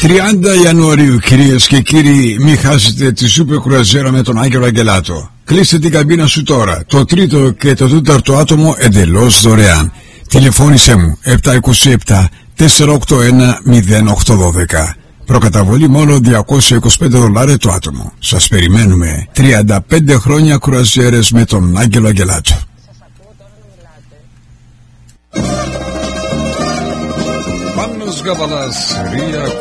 30 Ιανουαρίου, κυρίες και κύριοι, μην χάσετε τη σούπερ κρουαζιέρα με τον Άγγελο Αγγελάτο. Κλείστε την καμπίνα σου τώρα. Το τρίτο και το τέταρτο άτομο εντελώς δωρεάν. Τηλεφώνησέ μου 727 481 0812. Προκαταβολή μόνο $225 το άτομο. Σας περιμένουμε. 35 χρόνια κρουαζιέρες με τον Άγγελο Αγγελάτο. Πάνος Γαβαλάς, Ρία